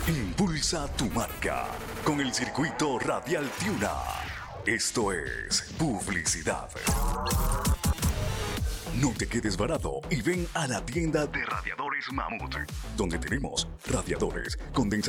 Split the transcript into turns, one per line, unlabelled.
Impulsa tu marca con el circuito radial Tiuna. Esto es publicidad. No te quedes varado y ven a la tienda de Radiadores Mamut, donde tenemos radiadores, condensadores,